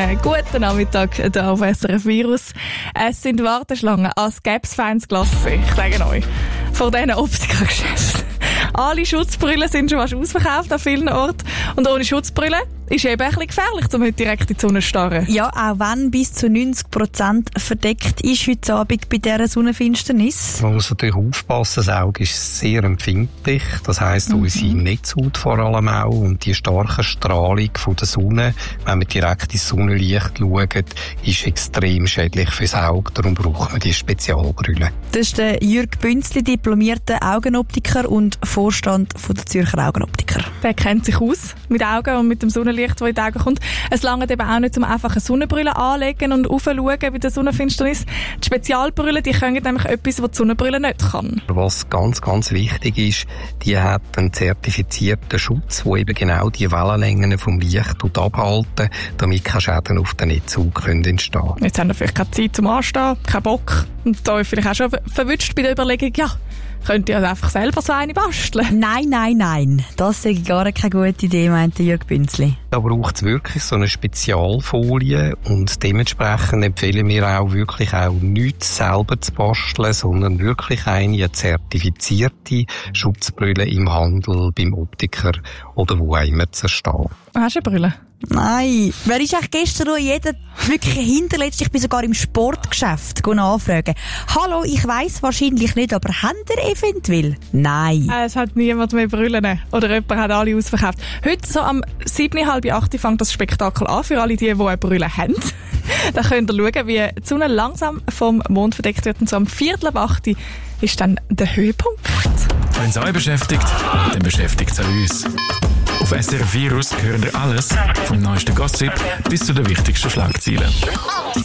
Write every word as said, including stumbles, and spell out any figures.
schönen guten Nachmittag hier auf S R F Virus. Es sind Warteschlangen, als gäbe es feines Glas. Ich sage euch, vor diesen Optikergeschäften. Alle Schutzbrillen sind schon fast ausverkauft an vielen Orten. Und ohne Schutzbrille ist eben ein bisschen gefährlich, um heute direkt in die Sonne zu starren. Ja, auch wenn bis zu neunzig Prozent verdeckt ist heute Abend bei dieser Sonnenfinsternis. Man muss natürlich aufpassen, das Auge ist sehr empfindlich. Das heisst, mhm. unsere Netzhaut vor allem auch und die starke Strahlung von der Sonne, wenn wir direkt ins Sonnenlicht schauen, ist extrem schädlich fürs Auge. Darum braucht man die Spezialbrille. Das ist der Jürg Bünzli, diplomierter Augenoptiker und Vorstand von der Zürcher Augenoptiker. Der kennt sich aus mit Augen und mit dem Sonnenlicht, das in die Augen kommt. Es langt eben auch nicht, um einfach eine Sonnenbrille anlegen und raufschauen bei der Sonnenfinsternis. Die Spezialbrille, die können nämlich etwas, was die Sonnenbrille nicht kann. Was ganz, ganz wichtig ist, die hat einen zertifizierten Schutz, der eben genau die Wellenlängen vom Licht abhalten, damit keine Schäden auf der Netzhaut entstehen können. Jetzt haben wir vielleicht keine Zeit zum Anstehen, keinen Bock. Und da ist vielleicht auch schon verwünscht bei der Überlegung, ja, könnt ihr also einfach selber so eine basteln? Nein, nein, nein. Das ist gar keine gute Idee, meinte Jürg Bünzli. Da braucht es wirklich so eine Spezialfolie und dementsprechend empfehlen wir auch wirklich auch nichts selber zu basteln, sondern wirklich eine zertifizierte Schutzbrille im Handel, beim Optiker oder wo auch immer zu erstehen. Hast du eine Brille? Nein. Wer ist eigentlich gestern noch jeder wirklich hinterletzt? Ich bin sogar im Sportgeschäft nachfragen. Hallo, ich weiss wahrscheinlich nicht, aber habt ihr eventuell? Nein. Äh, es hat niemand mehr Brillen. Oder jemand hat alle ausverkauft. Heute so am sieben, halb acht fängt das Spektakel an für alle die, die eine Brille haben. Da könnt ihr schauen, wie die Sonne langsam vom Mond verdeckt wird. Und so am Viertel ab acht ist dann der Höhepunkt. Wenn es euch beschäftigt, dann beschäftigt es uns. Auf S R F Virus hören wir alles, vom neuesten Gossip bis zu den wichtigsten Schlagzeilen.